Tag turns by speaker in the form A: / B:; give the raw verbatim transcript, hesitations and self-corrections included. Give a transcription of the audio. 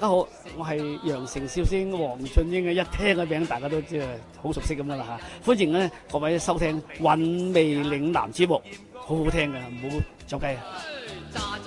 A: 家好，我係羊城笑星黃俊英嘅，一聽個名大家都知係好熟悉咁噶啦嚇。歡迎咧各位收聽《韻味嶺南》節目，好好聽嘅，唔好走雞啊！